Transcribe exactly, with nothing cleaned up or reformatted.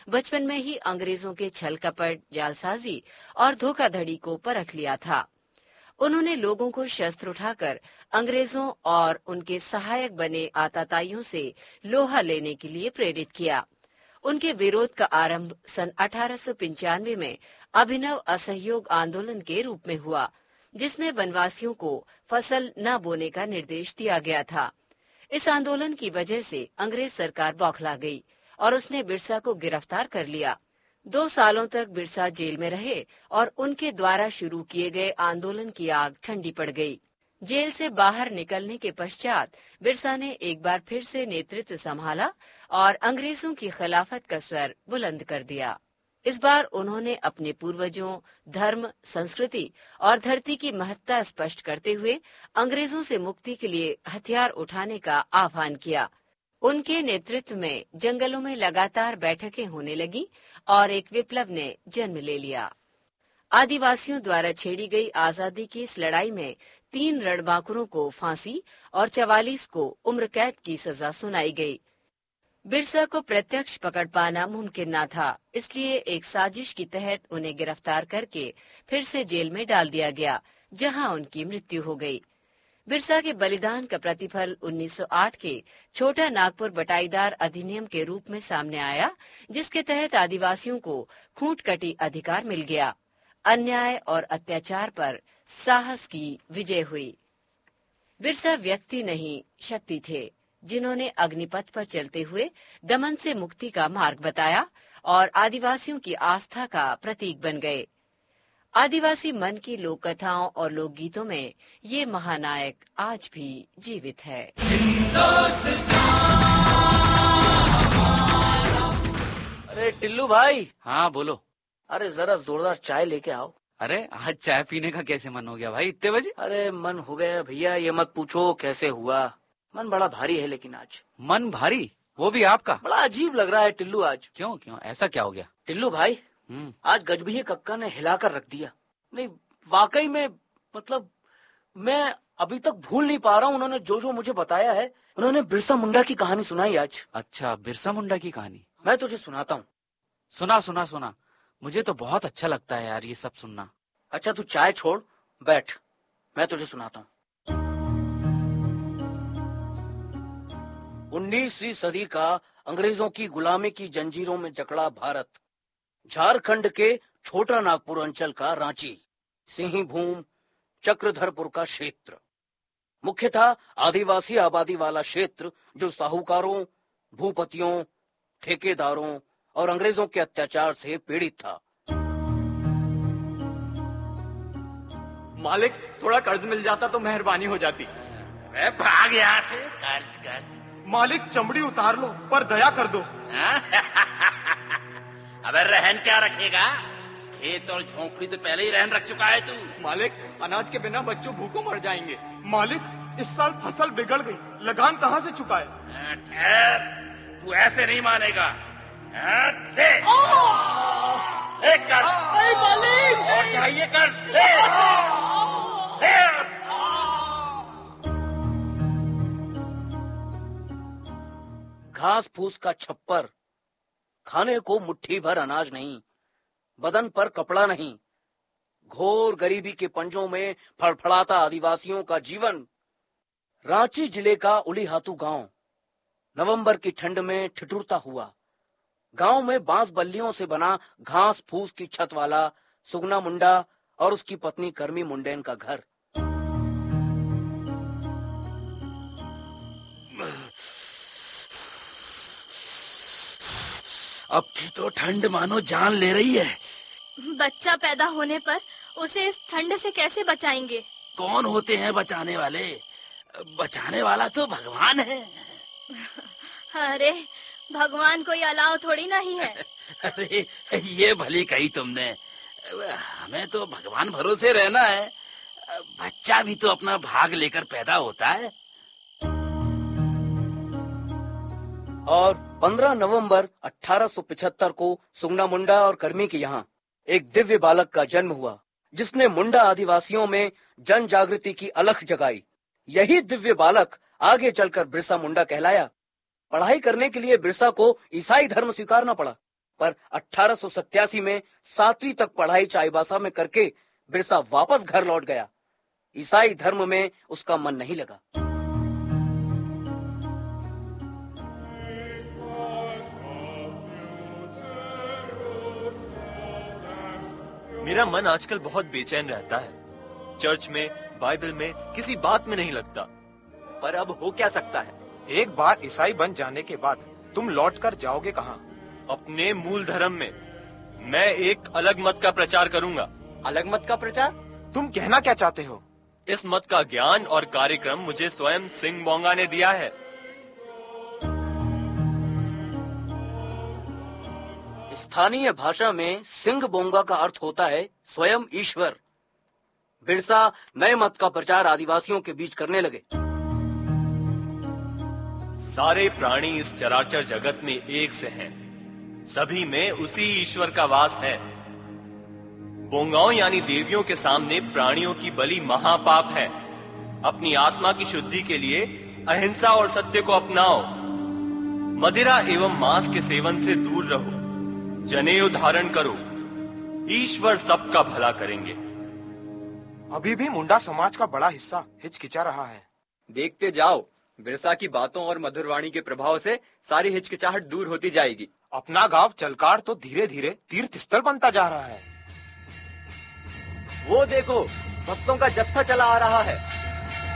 बचपन में ही अंग्रेजों के छल कपट, जालसाजी और धोखाधड़ी को परख लिया था। उन्होंने लोगों को शस्त्र उठाकर अंग्रेजों और उनके सहायक बने आताताइयों से लोहा लेने के लिए प्रेरित किया। उनके विरोध का आरंभ सन अठारह सौ पंचानवे में अभिनव असहयोग आंदोलन के रूप में हुआ, जिसमें वनवासियों को फसल न बोने का निर्देश दिया गया था। इस आंदोलन की वजह से अंग्रेज सरकार बौखला गई और उसने बिरसा को गिरफ्तार कर लिया। दो सालों तक बिरसा जेल में रहे और उनके द्वारा शुरू किए गए आंदोलन की आग ठंडी पड़ गई। जेल से बाहर निकलने के पश्चात बिरसा ने एक बार फिर से नेतृत्व संभाला और अंग्रेजों की खिलाफत का स्वर बुलंद कर दिया। इस बार उन्होंने अपने पूर्वजों, धर्म, संस्कृति और धरती की महत्ता स्पष्ट करते हुए अंग्रेजों से मुक्ति के लिए हथियार उठाने का आह्वान किया। उनके नेतृत्व में जंगलों में लगातार बैठकें होने लगी और एक विप्लव ने जन्म ले लिया। आदिवासियों द्वारा छेड़ी गई आजादी की इस लड़ाई में तीन रणबांकुरों को फांसी और चवालीस को उम्र कैद की सजा सुनाई गई। बिरसा को प्रत्यक्ष पकड़ पाना मुमकिन न था, इसलिए एक साजिश की तहत उन्हें गिरफ्तार करके फिर से जेल में डाल दिया गया, जहां उनकी मृत्यु हो गई। बिरसा के बलिदान का प्रतिफल उन्नीस सौ आठ के छोटा नागपुर बटाईदार अधिनियम के रूप में सामने आया, जिसके तहत आदिवासियों को खूंट-कटी अधिकार मिल गया। अन्याय और अत्याचार पर साहस की विजय हुई। बिरसा व्यक्ति नहीं, शक्ति थे, जिन्होंने अग्निपथ पर चलते हुए दमन से मुक्ति का मार्ग बताया और आदिवासियों की आस्था का प्रतीक बन गए। आदिवासी मन की लोक कथाओं और लोकगीतों में ये महानायक आज भी जीवित है। अरे टिल्लू भाई। हाँ बोलो। अरे जरा जोरदार चाय लेके आओ। अरे आज चाय पीने का कैसे मन हो गया भाई इतने बजे? अरे मन हो गया भैया, ये मत पूछो कैसे हुआ। मन बड़ा भारी है लेकिन आज। मन भारी? वो भी आपका? बड़ा अजीब लग रहा है टिल्लू आज। क्यों क्यों ऐसा क्या हो गया? टिल्लू भाई, आज गजबीय कक्का ने हिलाकर रख दिया। नहीं वाकई में, मतलब मैं अभी तक भूल नहीं पा रहा हूँ। उन्होंने जो जो मुझे बताया है, उन्होंने बिरसा मुंडा की कहानी सुनाई आज। अच्छा, बिरसा मुंडा की कहानी? मैं तुझे सुनाता हूँ। सुना सुना सुना, मुझे तो बहुत अच्छा लगता है यार ये सब सुनना। अच्छा तू चाय छोड़, बैठ, मैं तुझे सुनाता हूँ। उन्नीसवीं सदी का अंग्रेजों की गुलामी की जंजीरों में जकड़ा भारत, झारखंड के छोटा नागपुर अंचल का रांची, सिंहभूम, चक्रधरपुर का क्षेत्र, मुख्यतः आदिवासी आबादी वाला क्षेत्र जो साहूकारों, भूपतियों, ठेकेदारों और अंग्रेजों के अत्याचार से पीड़ित था। मालिक, थोड़ा कर्ज मिल जाता तो मेहरबानी हो जाती। मैं भाग यहाँ से। कर्ज कर्ज मालिक, चमड़ी उतार लो पर दया कर दो। अबे रहन क्या रखेगा? खेत और झोंपड़ी तो पहले ही रहन रख चुका है तू। मालिक, अनाज के बिना बच्चों भूखों मर जाएंगे। मालिक, इस साल फसल बिगड़ गई, लगान कहाँ से चुकाए? ठहर, तू ऐसे नहीं मानेगा। दे, एक कर। मालिक, और चाहिए कर। दे, दे। घास फूस का छप्पर, खाने को मुट्ठी भर अनाज नहीं, बदन पर कपड़ा नहीं, घोर गरीबी के पंजों में फड़फड़ाता आदिवासियों का जीवन। रांची जिले का उलीहातू गांव नवंबर की ठंड में ठिठुरता हुआ। गांव में बांस बल्लियों से बना घास फूस की छत वाला सुगना मुंडा और उसकी पत्नी कर्मी मुंडेन का घर। अब की तो ठंड मानो जान ले रही है। बच्चा पैदा होने पर उसे इस ठंड से कैसे बचाएंगे? कौन होते हैं बचाने वाले? बचाने वाला तो भगवान है। अरे भगवान कोई अलाव थोड़ी नहीं है। अरे ये भली कही तुमने। हमें तो भगवान भरोसे रहना है। बच्चा भी तो अपना भाग लेकर पैदा होता है। और पंद्रह नवंबर अठारह सौ पचहत्तर को सुगना मुंडा और कर्मी के यहाँ एक दिव्य बालक का जन्म हुआ, जिसने मुंडा आदिवासियों में जन जागृति की अलख जगाई। यही दिव्य बालक आगे चलकर बिरसा मुंडा कहलाया। पढ़ाई करने के लिए बिरसा को ईसाई धर्म स्वीकारना पड़ा, पर अठारह सौ सत्तासी में सातवीं तक पढ़ाई चाईबासा में करके बिरसा वापस घर लौट गया। ईसाई धर्म में उसका मन नहीं लगा। मेरा मन आजकल बहुत बेचैन रहता है। चर्च में, बाइबल में, किसी बात में नहीं लगता। पर अब हो क्या सकता है? एक बार ईसाई बन जाने के बाद तुम लौट कर जाओगे कहाँ? अपने मूल धर्म में। मैं एक अलग मत का प्रचार करूंगा। अलग मत का प्रचार? तुम कहना क्या चाहते हो? इस मत का ज्ञान और कार्यक्रम मुझे स्वयं सिंह बोंगा ने दिया है। स्थानीय भाषा में सिंह बोंगा का अर्थ होता है स्वयं ईश्वर। बिरसा नए मत का प्रचार आदिवासियों के बीच करने लगे। सारे प्राणी इस चराचर जगत में एक से हैं। सभी में उसी ईश्वर का वास है। बोंगाओं यानी देवियों के सामने प्राणियों की बलि महापाप है। अपनी आत्मा की शुद्धि के लिए अहिंसा और सत्य को अपनाओ। मदिरा एवं मांस के सेवन से दूर रहो। जनेऊ धारण करो। ईश्वर सबका भला करेंगे। अभी भी मुंडा समाज का बड़ा हिस्सा हिचकिचा रहा है। देखते जाओ, बिरसा की बातों और मधुरवाणी के प्रभाव से सारी हिचकिचाहट दूर होती जाएगी। अपना गांव चलकार तो धीरे धीरे तीर्थ स्थल बनता जा रहा है। वो देखो, भक्तों का जत्था चला आ रहा है।